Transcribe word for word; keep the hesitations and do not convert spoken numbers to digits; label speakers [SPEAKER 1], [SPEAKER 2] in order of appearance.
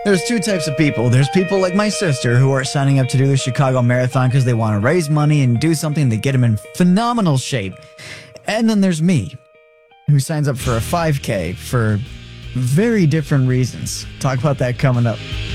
[SPEAKER 1] There's two types of people. There's people like my sister who are signing up to do the Chicago Marathon because they want to raise money and do something to get them in phenomenal shape. And then there's me, who signs up for a five K for very different reasons. Talk about that coming up.